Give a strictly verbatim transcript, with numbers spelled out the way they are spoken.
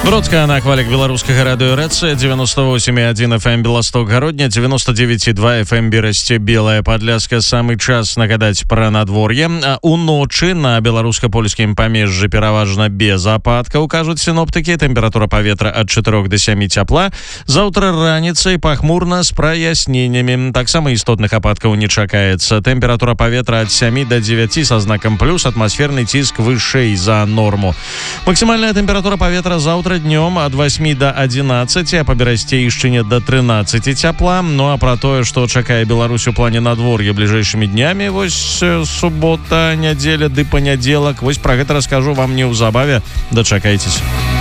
Бродская на хвалях беларускага радыё РЭЦ, девяносто восемь и один эф эм Белосток Гародня, девяносто девять и два эф эм Берасце Белая Падляска. Самый час нагадаць пра надвор'е. Уночы на беларуска-польскім памежжы пераважна без ападкаў, кажуць сіноптыкі. Тэмпература паветра ад чатырох да сямі цяпла. Заўтра раніцай пахмурна з праясненнямі. Таксама істотных ападкаў не чакаецца. Тэмпература паветра ад сямі да дзевяці са знакам плюс, атмасферны ціск вышэй за норму. Максімальная тэмпература паветра заўтра днем ад восьмі да адзінаццаці, а па Берасцейшчыне да трынаццаці цяпла. Ну а пра тое, што чакае Беларусь у плане надвор'я бліжэйшымі днямі, вось субота, нядзеля ды панядзелак, вось пра гэта раскажу вам неўзабаве. Дачакайцеся.